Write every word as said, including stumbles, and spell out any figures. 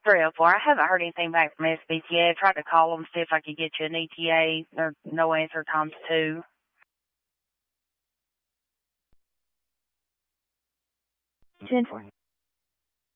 three oh four. I haven't heard anything back from S B T A. I tried to call them, see if I could get you an E T A. Or no answer times two. ten four.